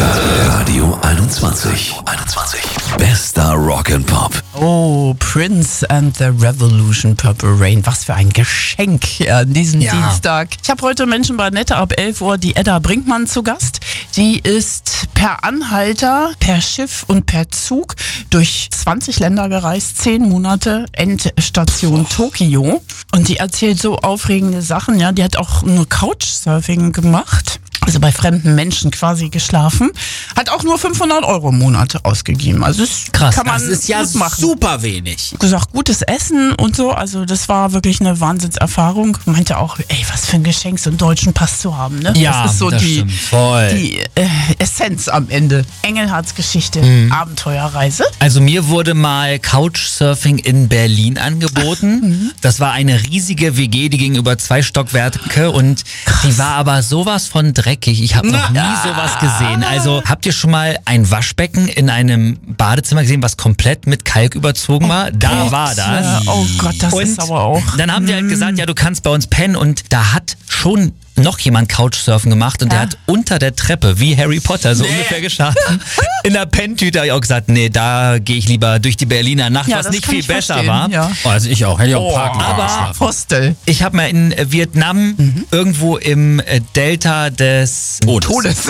Radio 21. Bester Rock'n'Pop. Oh, Prince and the Revolution, Purple Rain. Was für ein Geschenk an diesem Dienstag. Ich habe heute Menschen bei Nette ab 11 Uhr die Edda Brinkmann zu Gast. Die ist per Anhalter, per Schiff und per Zug durch 20 Länder gereist, 10 Monate, Endstation Tokio. Und die erzählt so aufregende Sachen. Ja, die hat auch nur Couchsurfing gemacht. Also bei fremden Menschen quasi geschlafen. Hat auch nur 500 € im Monat ausgegeben. Also das krass, kann man das ist ja gut machen. super wenig. Gesagt, gutes Essen und so. Also das war wirklich eine Wahnsinnserfahrung. Meinte auch, ey, was für ein Geschenk, so einen deutschen Pass zu haben. Ne? Ja, das ist so das stimmt. Voll. die Essenz am Ende. Engelhards Geschichte, Abenteuerreise. Also mir wurde mal Couchsurfing in Berlin angeboten. Das war eine riesige WG, die ging über 2 Stockwerke und die war aber sowas von dreckig. Ich habe noch nie sowas gesehen. Also habt ihr schon mal ein Waschbecken in einem Badezimmer gesehen, was komplett mit Kalk überzogen war? Da war das. Ja, oh Gott, das ist aber auch. Dann haben die halt gesagt, ja, du kannst bei uns pennen und da hat schon noch jemand Couchsurfen gemacht und der hat unter der Treppe, wie Harry Potter, so ungefähr geschlafen. In der Penntüte habe ich auch gesagt, nee, da gehe ich lieber durch die Berliner Nacht, was nicht viel besser war. Ja. Oh, also ich auch, hätte ich auch parken können. Aber Hostel. ich habe mal in Vietnam irgendwo im Delta des Todes.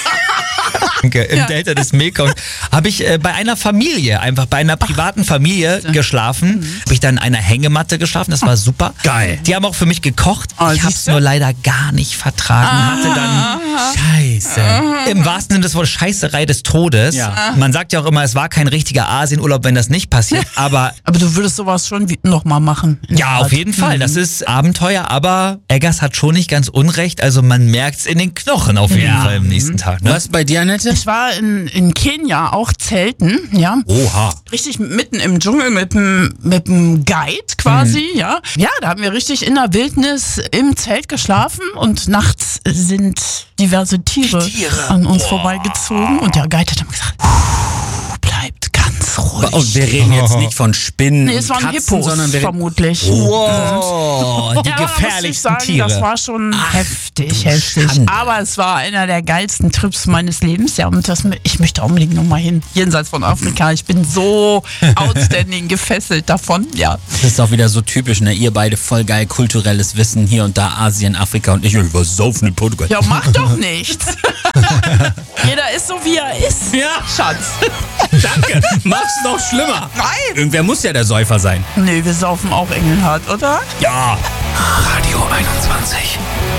im Delta des Mekong, habe ich bei einer Familie, einfach bei einer privaten Familie geschlafen. Habe ich dann in einer Hängematte geschlafen, das war super. Geil. Die haben auch für mich gekocht. Ich habe es siehste? nur leider gar nicht vertragen. Hatte dann Scheiße. im wahrsten Sinne des Wortes Scheißerei des Todes. Ja. Man sagt ja auch immer, es war kein richtiger Asienurlaub, wenn das nicht passiert. Aber Aber du würdest sowas schon nochmal machen. ja, auf jeden Fall. Das ist Abenteuer, aber Eggers hat schon nicht ganz unrecht. Also man merkt es in den Knochen auf jeden Fall am nächsten Tag. Ne? Was bei dir, Annette? Ich war in Kenia auch zelten, ja. Oha. Richtig mitten im Dschungel mit dem Guide quasi, ja. Ja, da haben wir richtig in der Wildnis im Zelt geschlafen und nachts sind diverse Tiere an uns vorbeigezogen und der Guide hat dann gesagt, bleibt ganz ruhig. Und wir reden jetzt nicht von Spinnen Nee, es und waren Katzen, Hippos sondern wir reden... vermutlich. Wow, die Ja, muss ich gefährlichsten sagen, Tiere. Das war schon heftig. Schande. Aber es war einer der geilsten Trips meines Lebens. Ja, und ich möchte unbedingt nochmal hin. Jenseits von Afrika. Ich bin so outstanding gefesselt davon. Ja. Das ist auch wieder so typisch, ne? Ihr beide voll geil kulturelles Wissen, hier und da Asien, Afrika und ich über Saufen in Portugal. Ja, mach doch nichts. Jeder ist so, wie er ist. Ja. Schatz. Danke, mach's noch schlimmer. Nein. Irgendwer muss ja der Säufer sein. Nee, wir saufen auch Engelhart, oder? Ja. Radio 21.